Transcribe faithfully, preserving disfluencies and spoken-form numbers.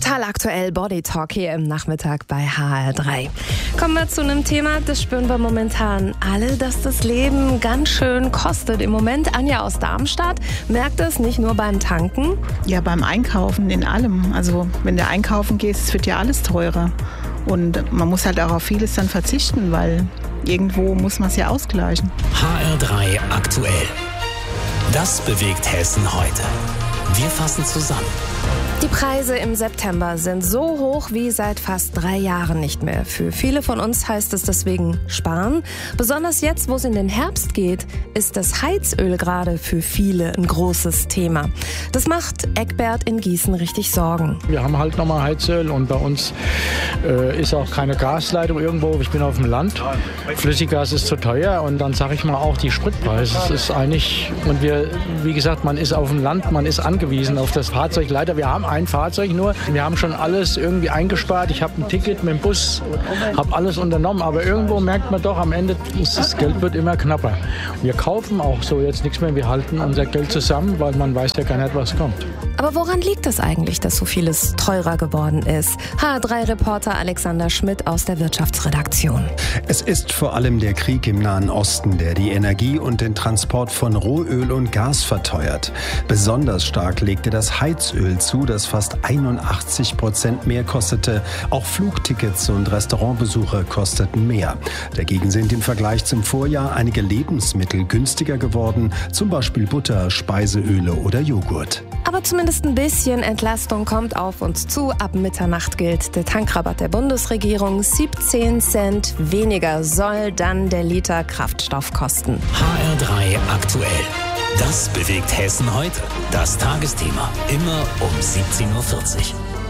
Total aktuell, Body Talk hier im Nachmittag bei H R drei. Kommen wir zu einem Thema, das spüren wir momentan alle, dass das Leben ganz schön kostet. Im Moment, Anja aus Darmstadt merkt es nicht nur beim Tanken. Ja, beim Einkaufen, in allem. Also wenn du einkaufen gehst, wird ja alles teurer. Und man muss halt auch auf vieles dann verzichten, weil irgendwo muss man es ja ausgleichen. H R drei aktuell. Das bewegt Hessen heute. Wir fassen zusammen. Die Preise im September sind so hoch wie seit fast drei Jahren nicht mehr. Für viele von uns heißt es deswegen sparen. Besonders jetzt, wo es in den Herbst geht, ist das Heizöl gerade für viele ein großes Thema. Das macht Eckbert in Gießen richtig Sorgen. Wir haben halt nochmal Heizöl und bei uns äh, ist auch keine Gasleitung irgendwo. Ich bin auf dem Land. Flüssiggas ist zu teuer und dann sage ich mal auch die Spritpreise. Das ist eigentlich, und wir, wie gesagt, man ist auf dem Land, man ist angewiesen auf das Fahrzeug. Leider, wir haben ein Fahrzeug nur. Wir haben schon alles irgendwie eingespart. Ich habe ein Ticket mit dem Bus, habe alles unternommen. Aber irgendwo merkt man doch, am Ende, das Geld wird immer knapper. Wir kaufen auch so jetzt nichts mehr. Wir halten unser Geld zusammen, weil man weiß ja gar nicht, was kommt. Aber woran liegt es eigentlich, dass so vieles teurer geworden ist? H R drei Reporter Alexander Schmidt aus der Wirtschaftsredaktion. Es ist vor allem der Krieg im Nahen Osten, der die Energie und den Transport von Rohöl und Gas verteuert. Besonders stark legte das Heizöl zu, das fast einundachtzig Prozent mehr kostete. Auch Flugtickets und Restaurantbesuche kosteten mehr. Dagegen sind im Vergleich zum Vorjahr einige Lebensmittel günstiger geworden, zum Beispiel Butter, Speiseöle oder Joghurt. Aber zumindest ein bisschen Entlastung kommt auf uns zu. Ab Mitternacht gilt der Tankrabatt der Bundesregierung. siebzehn Cent weniger soll dann der Liter Kraftstoff kosten. H R drei aktuell. Das bewegt Hessen heute. Das Tagesthema. Immer um siebzehn Uhr vierzig.